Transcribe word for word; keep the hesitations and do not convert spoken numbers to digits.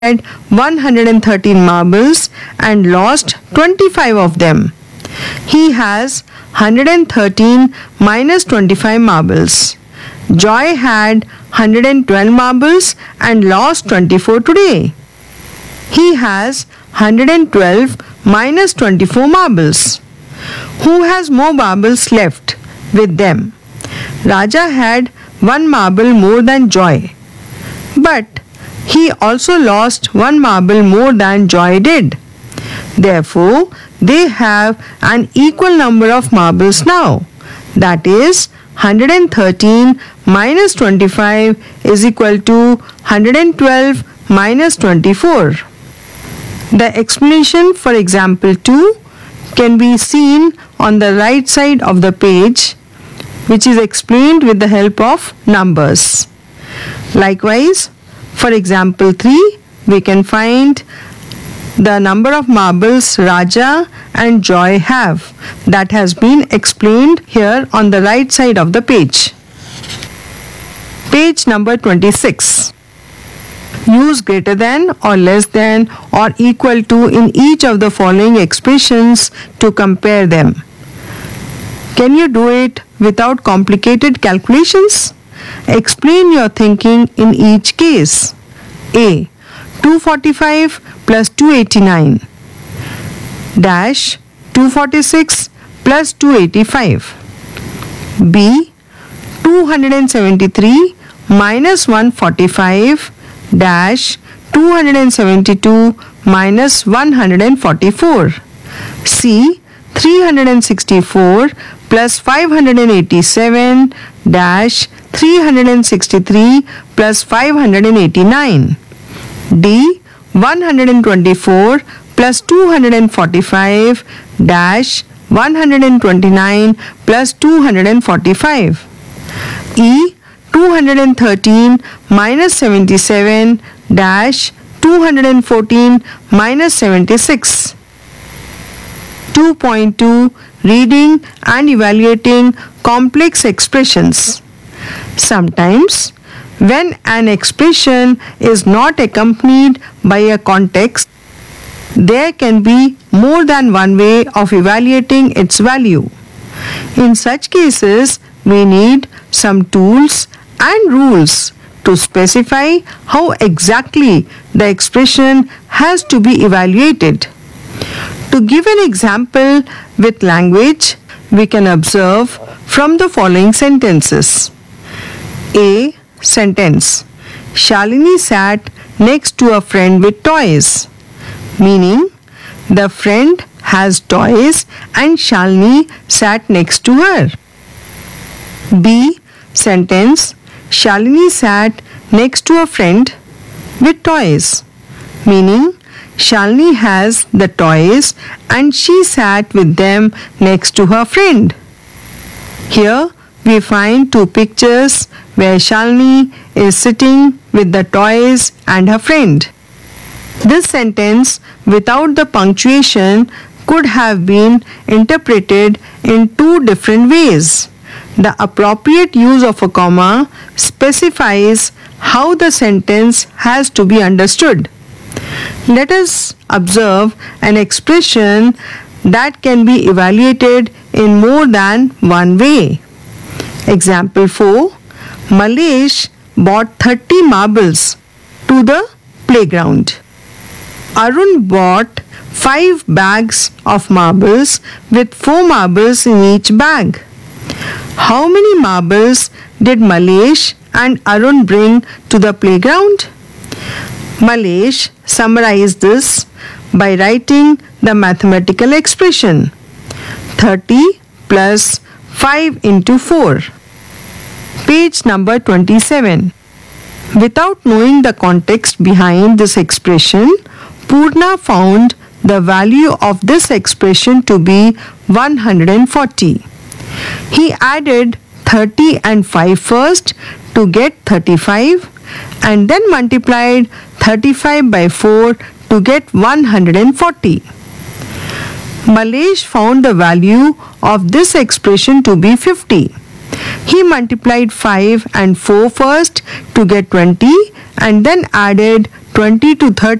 had one hundred thirteen marbles and lost twenty-five of them. He has one hundred thirteen minus twenty-five marbles. Joy had one hundred twelve marbles and lost twenty-four today. He has one hundred twelve minus twenty-four marbles. Who has more marbles left with them? Raja had one marble more than Joy, but he also lost one marble more than Joy did. Therefore, they have an equal number of marbles now. That is, one hundred thirteen minus twenty-five is equal to one hundred twelve minus twenty-four. The explanation for example two can be seen on the right side of the page, which is explained with the help of numbers. Likewise, for example three, we can find the number of marbles Raja and Joy have. That has been explained here on the right side of the page. Page number twenty-six. Use greater than or less than or equal to in each of the following expressions to compare them. Can you do it without complicated calculations? Explain your thinking in each case. A. two hundred forty-five plus two hundred eighty-nine dash two hundred forty-six plus two hundred eighty-five. B. two hundred seventy-three minus one hundred forty-five dash two hundred seventy-two minus one hundred forty-four. C. three hundred sixty-four plus five hundred eighty-seven dash three hundred sixty-three plus five hundred eighty-nine. D. one hundred twenty-four plus two hundred forty-five dash one hundred twenty-nine plus two hundred forty-five. E. two hundred thirteen minus seventy-seven dash two hundred fourteen minus seventy-six. two point two. Reading and evaluating complex expressions. Sometimes, when an expression is not accompanied by a context, there can be more than one way of evaluating its value. In such cases, we need some tools and rules to specify how exactly the expression has to be evaluated. To give an example with language, we can observe from the following sentences. A. Sentence. Shalini sat next to a friend with toys. Meaning, the friend has toys and Shalini sat next to her. B. Sentence. Shalini sat next to a friend with toys. Meaning, Shalini has the toys and she sat with them next to her friend. Here we find two pictures where Shalini is sitting with the toys and her friend. This sentence without the punctuation could have been interpreted in two different ways. The appropriate use of a comma specifies how the sentence has to be understood. Let us observe an expression that can be evaluated in more than one way. Example four. Malesh bought thirty marbles to the playground. Arun bought five bags of marbles with four marbles in each bag. How many marbles did Malesh and Arun bring to the playground? Malesh summarized this by writing the mathematical expression thirty plus five into four. Page number twenty-seven. Without knowing the context behind this expression, Purna found the value of this expression to be one hundred forty. He added thirty and five first to get thirty-five and then multiplied thirty-five by four to get one hundred forty. Malesh found the value of this expression to be fifty. He multiplied five and four first to get twenty and then added twenty to thirty